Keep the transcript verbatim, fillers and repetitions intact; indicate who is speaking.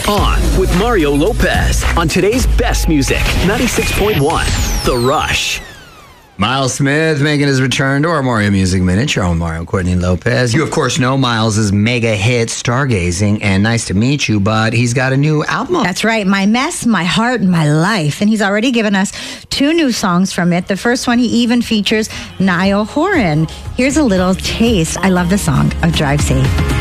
Speaker 1: On with Mario Lopez on today's best music, ninety-six point one, The Rush.
Speaker 2: Miles Smith making his return to our Mario Music Minute. Your own Mario Courtney Lopez. You, of course, know Miles' mega hit, Stargazing, and Nice to Meet You, but he's got a new album.
Speaker 3: That's right. My Mess, My Heart, My Life. And he's already given us two new songs from it. The first one, he even features Niall Horan. Here's a little taste. I love the song of Drive Safe.